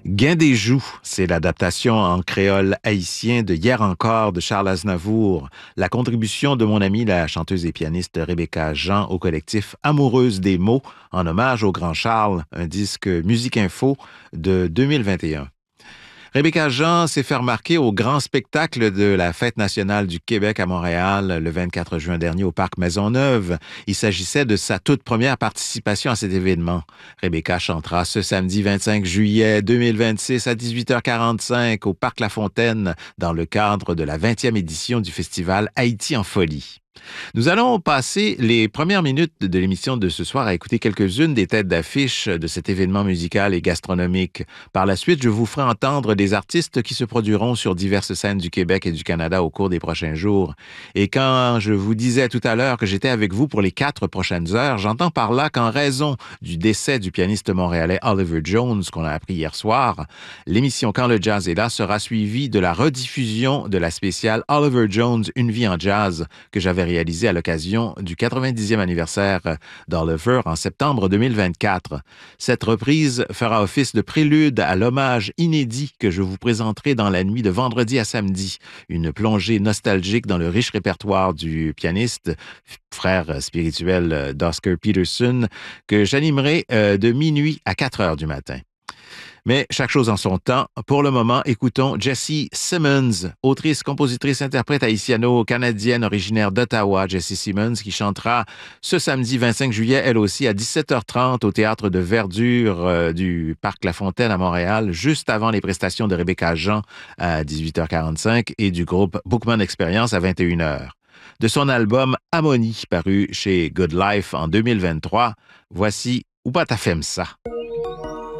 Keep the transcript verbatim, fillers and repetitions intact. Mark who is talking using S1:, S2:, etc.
S1: Gain des joues, c'est l'adaptation en créole haïtien de Hier encore de Charles Aznavour. La contribution de mon amie, la chanteuse et pianiste Rebecca Jean au collectif Amoureuse des mots, en hommage au grand Charles, un disque Musique Info de deux mille vingt et un. Rebecca Jean s'est fait remarquer au grand spectacle de la Fête nationale du Québec à Montréal le vingt-quatre juin dernier au Parc Maisonneuve. Il s'agissait de sa toute première participation à cet événement. Rebecca chantera ce samedi vingt-cinq juillet deux mille vingt-six à dix-huit heures quarante-cinq au Parc La Fontaine dans le cadre de la vingtième édition du festival Haïti en folie. Nous allons passer les premières minutes de l'émission de ce soir à écouter quelques-unes des têtes d'affiche de cet événement musical et gastronomique. Par la suite, je vous ferai entendre des artistes qui se produiront sur diverses scènes du Québec et du Canada au cours des prochains jours. Et quand je vous disais tout à l'heure que j'étais avec vous pour les quatre prochaines heures, j'entends par là qu'en raison du décès du pianiste montréalais Oliver Jones, qu'on a appris hier soir, l'émission Quand le jazz est là sera suivie de la rediffusion de la spéciale Oliver Jones, Une vie en jazz, que j'avais réalisé à l'occasion du quatre-vingt-dixième anniversaire d'Oliver en septembre deux mille vingt-quatre. Cette reprise fera office de prélude à l'hommage inédit que je vous présenterai dans la nuit de vendredi à samedi. Une plongée nostalgique dans le riche répertoire du pianiste, frère spirituel d'Oscar Peterson, que j'animerai de minuit à quatre heures du matin. Mais chaque chose en son temps. Pour le moment, écoutons Jessie Simmons, autrice, compositrice, interprète haïtiano-canadienne originaire d'Ottawa, Jessie Simmons, qui chantera ce samedi vingt-cinq juillet, elle aussi, à dix-sept heures trente au Théâtre de Verdure euh, du Parc La Fontaine à Montréal, juste avant les prestations de Rebecca Jean à dix-huit heures quarante-cinq et du groupe Bookman Experience à vingt et une heures. De son album Harmonie, paru chez Good Life en deux mille vingt-trois, voici Ou pas ta femme ça.